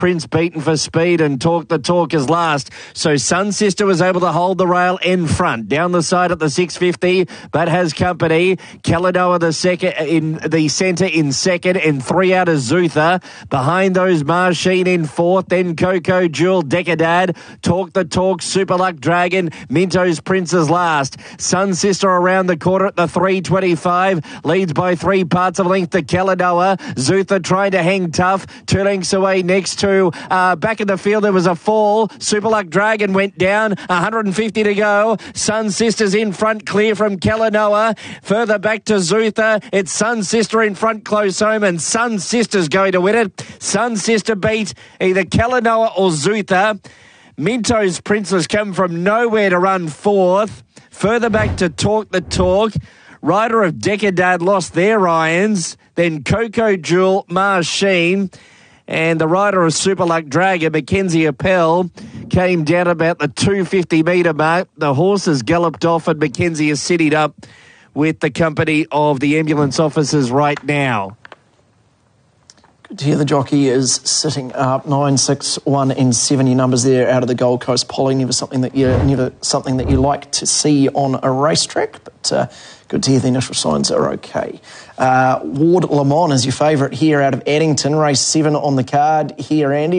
Prince beaten for speed, and Talk the Talk is last. So Sun Sister was able to hold the rail in front. Down the side at the 650, but has company. Kalanoa the second in the centre in second, and 3 out of Zutha. Behind those, Marsheen in fourth, then Coco Jewel, Decadad, Talk the Talk, Super Luck Dragon, Minto's Prince is last. Sun Sister around the corner at the 325, leads by 3 parts of a length to Kalanoa. Zutha trying to hang tough, 2 lengths away next to back in the field. There was a fall. Super Luck Dragon went down, 150 to go. Sun Sister's in front, clear from Kalanoa. Further back to Zutha, it's Sun Sister in front, close home, and Sun Sister's going to win it. Sun Sister beat either Kalanoa or Zutha. Minto's Prince has come from nowhere to run fourth. Further back to Talk the Talk. Rider of Decadad lost their irons. Then Coco Jewel, Marsheen. And the rider of Super Luck Dragon, Mackenzie Appel, came down about the 250-metre mark. The horses galloped off, and Mackenzie is sitting up with the company of the ambulance officers right now. Good to hear the jockey is sitting up. 9, 6, 1 and 70 numbers there out of the Gold Coast Poly. Never something that you like to see on a racetrack, but good to hear the initial signs are okay. Ward Le Mans is your favourite here out of Addington. Race 7 on the card here, Andy.